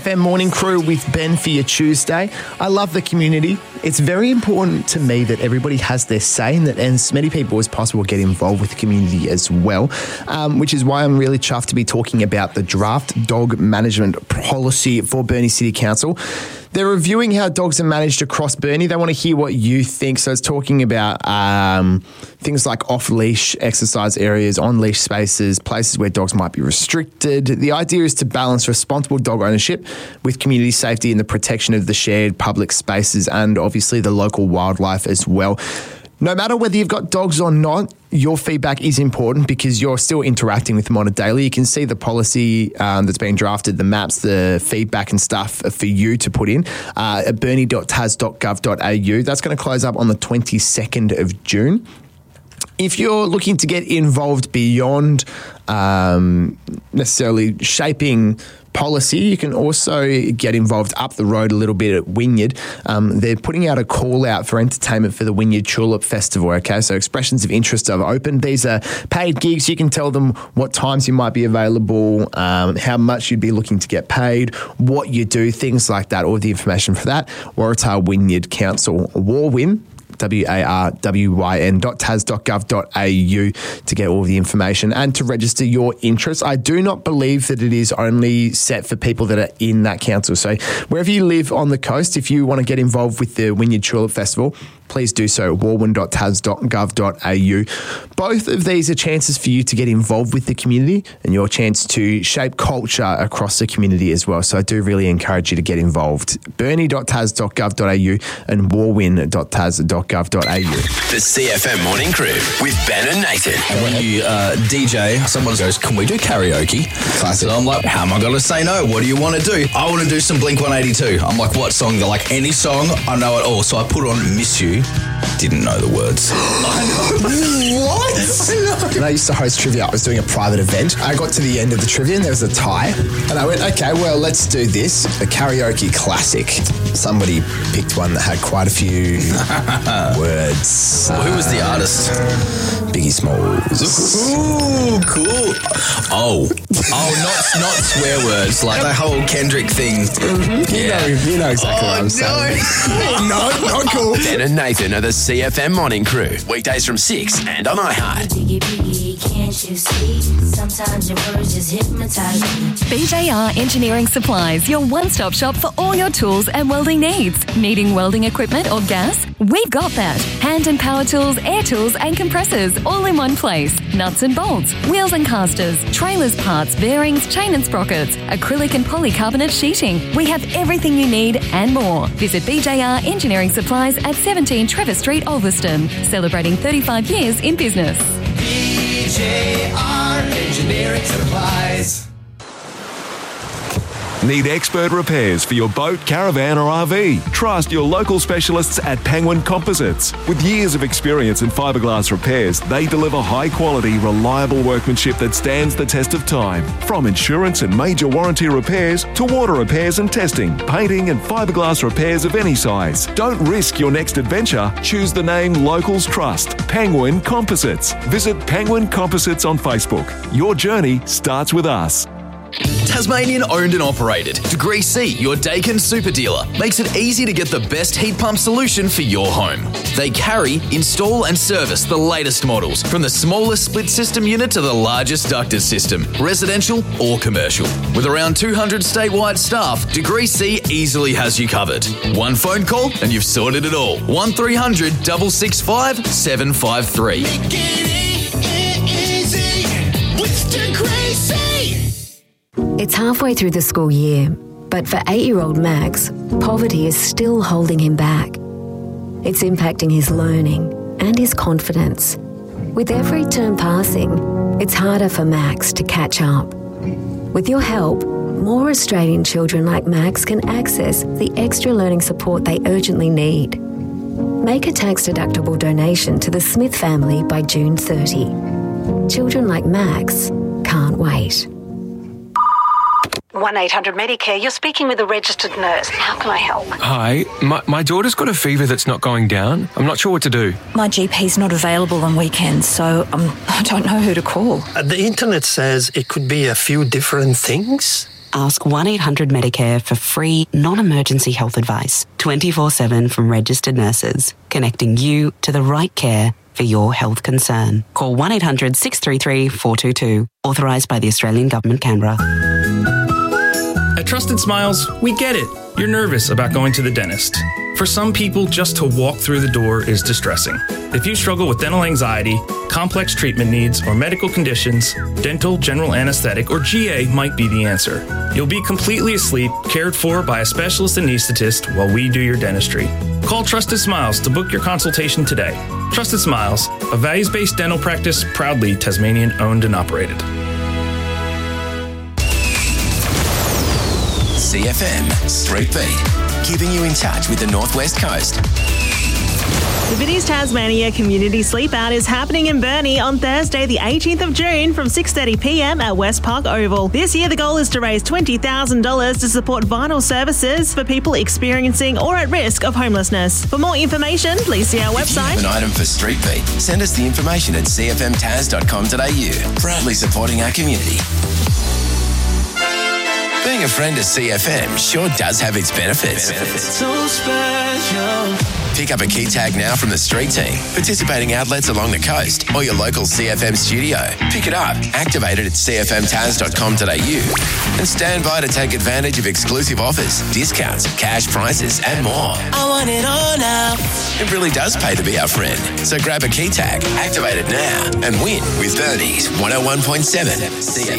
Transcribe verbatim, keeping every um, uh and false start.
F M Morning Crew with Ben for your Tuesday. I love the community. It's very important to me that everybody has their say and that as many people as possible get involved with the community as well, um, which is why I'm really chuffed to be talking about the draft dog management policy for Burnie City Council. They're reviewing how dogs are managed across Burnie. They want to hear what you think. So it's talking about um, things like off-leash exercise areas, on-leash spaces, places where dogs might be restricted. The idea is to balance responsible dog ownership with community safety and the protection of the shared public spaces and obviously the local wildlife as well. No matter whether you've got dogs or not, your feedback is important because you're still interacting with them on a daily. You can see the policy um, that's been drafted, the maps, the feedback and stuff for you to put in uh, at burnie dot tas dot gov dot a u. That's going to close up on the twenty-second of June. If you're looking to get involved beyond um, necessarily shaping policy, you can also get involved up the road a little bit at Wynyard. Um, they're putting out a call out for entertainment for the Wynyard Tulip Festival, okay? So expressions of interest are open. These are paid gigs. You can tell them what times you might be available, um, how much you'd be looking to get paid, what you do, things like that. All the information for that, Waratah Wynyard Council, Warwyn, W A R W Y N dot tas dot gov dot a u to get all the information and to register your interest. I do not believe that it is only set for people that are in that council. So wherever you live on the coast, if you want to get involved with the Wynyard Tulip Festival, please do so at warwyn dot tas dot gov dot a u. Both of these are chances for you to get involved with the community and your chance to shape culture across the community as well. So I do really encourage you to get involved. burnie dot tas dot gov dot a u and warwyn dot tas dot gov dot a u. The C F M Morning Crew with Ben and Nathan. And when you uh, D J, someone goes, "Can we do karaoke?" Classic. So I'm like, how am I going to say no? What do you want to do? I want to do some Blink one eighty-two. I'm like, what song? They're like, any song, I know it all. So I put on Miss You. Didn't know the words. I know. What? I know. When I used to host trivia, I was doing a private event. I got to the end of the trivia and there was a tie. And I went, okay, well, let's do this. A karaoke classic. Somebody picked one that had quite a few words. Well, who was the artist? Biggie Smalls. Ooh, cool. Oh. Oh, not not swear words, like the whole Kendrick thing. Mm-hmm. Yeah. You know, you know exactly oh, what I'm no. saying. No, not cool. Ben and Nathan are the C F M Morning Crew. Weekdays from six and on iHeart. Biggie, biggie, can't you see? Sometimes your words just hypnotize me. B J R Engineering Supplies, your one-stop shop for all your tools and welding needs. Needing welding equipment or gas? We've got that. Hand and power tools, air tools and compressors all in one place. Nuts and bolts, wheels and casters, trailers parts, bearings, chain and sprockets, acrylic and polycarbonate sheeting. We have everything you need and more. Visit B J R Engineering Supplies at seventeen Trevor Street, Ulverston. Celebrating thirty-five years in business. B J R Engineering Supplies. Need expert repairs for your boat, caravan or R V? Trust your local specialists at Penguin Composites. With years of experience in fiberglass repairs, they deliver high quality, reliable workmanship that stands the test of time. From insurance and major warranty repairs to water repairs and testing, painting and fiberglass repairs of any size. Don't risk your next adventure. Choose the name locals trust. Penguin Composites. Visit Penguin Composites on Facebook. Your journey starts with us. Tasmanian owned and operated. Degree C, your Dakin super dealer, makes it easy to get the best heat pump solution for your home. They carry, install and service the latest models, from the smallest split system unit to the largest ducted system, residential or commercial. With around two hundred statewide staff, Degree C easily has you covered. One phone call and you've sorted it all. one three hundred, six six five, seven five three. Make it easy with Degree C. It's halfway through the school year, but for eight-year-old Max, poverty is still holding him back. It's impacting his learning and his confidence. With every term passing, it's harder for Max to catch up. With your help, more Australian children like Max can access the extra learning support they urgently need. Make a tax-deductible donation to the Smith family by June thirtieth. Children like Max can't wait. one eight hundred Medicare, you're speaking with a registered nurse. How can I help? Hi, my, my daughter's got a fever that's not going down. I'm not sure what to do. My G P's not available on weekends, so um, I don't know who to call. Uh, the internet says it could be a few different things. Ask one eight hundred Medicare for free, non-emergency health advice, twenty-four seven from registered nurses, connecting you to the right care for your health concern. Call one eight hundred six three three four two two. Authorised by the Australian Government, Canberra. At Trusted Smiles, we get it. You're nervous about going to the dentist. For some people, just to walk through the door is distressing. If you struggle with dental anxiety, complex treatment needs, or medical conditions, dental, general anesthetic, or G A might be the answer. You'll be completely asleep, cared for by a specialist anaesthetist while we do your dentistry. Call Trusted Smiles to book your consultation today. Trusted Smiles, a values-based dental practice proudly Tasmanian owned and operated. C F M Street Beat, keeping you in touch with the Northwest Coast. The Biddies Tasmania Community Sleep Out is happening in Burnie on Thursday the eighteenth of June from six thirty p m at West Park Oval. This year the goal is to raise twenty thousand dollars to support vital services for people experiencing or at risk of homelessness. For more information, please see our website. If you have an item for Street Beat, send us the information at c f m tas dot com dot a u. Proudly supporting our community. Being a friend of C F M sure does have its benefits. benefits. So special. Pick up a key tag now from the street team, participating outlets along the coast, or your local C F M studio. Pick it up, activate it at c f m tas dot com dot a u, and stand by to take advantage of exclusive offers, discounts, cash prizes, and more. I want it all now. It really does pay to be our friend. So grab a key tag, activate it now, and win with Burnie's one oh one point seven C F M.